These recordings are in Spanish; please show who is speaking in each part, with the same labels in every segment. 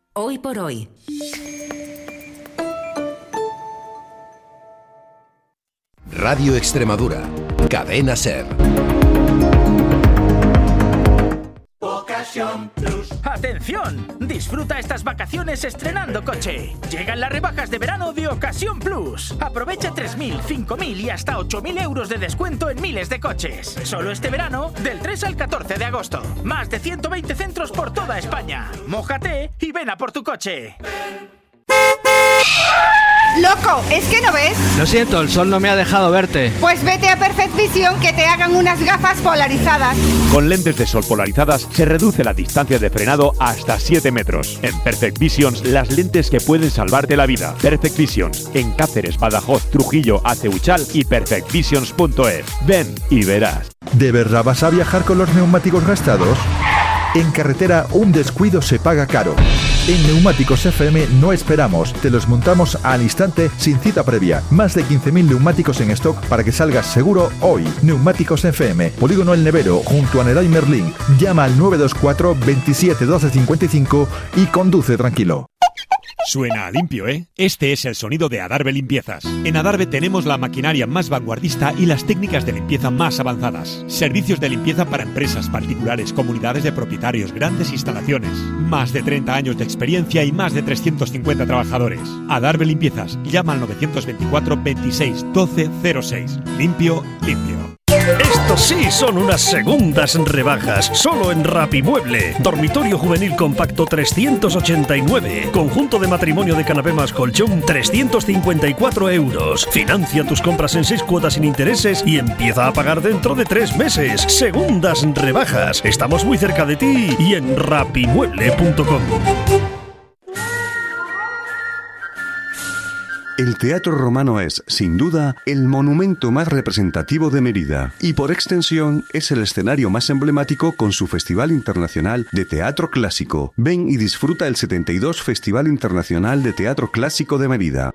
Speaker 1: Hoy por hoy.
Speaker 2: Radio Extremadura. Cadena SER.
Speaker 3: Ocasión Plus.
Speaker 4: ¡Atención! Disfruta estas vacaciones estrenando coche. Llegan las rebajas de verano de Ocasión Plus. Aprovecha 3.000, 5.000 y hasta 8.000 euros de descuento en miles de coches. Solo este verano, del 3 al 14 de agosto. Más de 120 centros por toda España. Mójate y ven a por tu coche.
Speaker 5: ¡Loco! ¿Es que no ves?
Speaker 6: Lo siento, el sol no me ha dejado verte.
Speaker 5: Pues vete a Perfect Vision que te hagan unas gafas polarizadas.
Speaker 7: Con lentes de sol polarizadas se reduce la distancia de frenado hasta 7 metros. En Perfect Visions, las lentes que pueden salvarte la vida. Perfect Visions, en Cáceres, Badajoz, Trujillo, Aceuchal y perfectvisions.es. Ven y verás.
Speaker 8: ¿De verdad vas a viajar con los neumáticos gastados? En carretera, un descuido se paga caro. En Neumáticos FM no esperamos, te los montamos al instante sin cita previa. Más de 15.000 neumáticos en stock para que salgas seguro hoy. Neumáticos FM, Polígono El Nevero, junto a Neray Merlín. Llama al 924 27 12 55 y conduce tranquilo.
Speaker 7: Suena a limpio, ¿eh? Este es el sonido de Adarve Limpiezas. En Adarve tenemos la maquinaria más vanguardista y las técnicas de limpieza más avanzadas. Servicios de limpieza para empresas, particulares, comunidades de propietarios, grandes instalaciones. Más de 30 años de experiencia y más de 350 trabajadores. Adarve Limpiezas. Llama al 924 26 12 06. Limpio, limpio.
Speaker 9: Estos sí son unas segundas rebajas, solo en Rapimueble. Dormitorio juvenil compacto 389. Conjunto de matrimonio de canapé más colchón 354 euros. Financia tus compras en 6 cuotas sin intereses y empieza a pagar dentro de 3 meses. Segundas rebajas. Estamos muy cerca de ti y en rapimueble.com.
Speaker 10: El Teatro Romano es, sin duda, el monumento más representativo de Mérida y, por extensión, es el escenario más emblemático con su Festival Internacional de Teatro Clásico. Ven y disfruta el 72 Festival Internacional de Teatro Clásico de Mérida.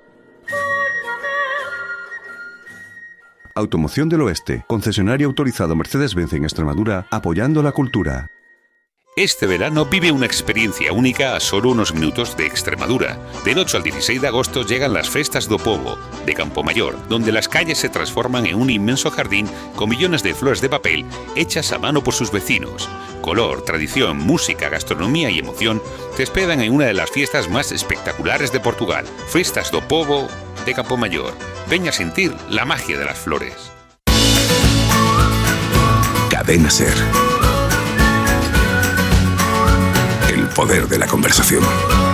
Speaker 10: Automoción del Oeste, concesionario autorizado Mercedes-Benz en Extremadura, apoyando la cultura.
Speaker 11: Este verano vive una experiencia única a solo unos minutos de Extremadura. Del 8 al 16 de agosto llegan las Festas do Povo, de Campomayor, donde las calles se transforman en un inmenso jardín con millones de flores de papel hechas a mano por sus vecinos. Color, tradición, música, gastronomía y emoción te esperan en una de las fiestas más espectaculares de Portugal. Festas do Povo de Campomayor. Ven a sentir la magia de las flores.
Speaker 2: Cadena SER. El poder de la conversación.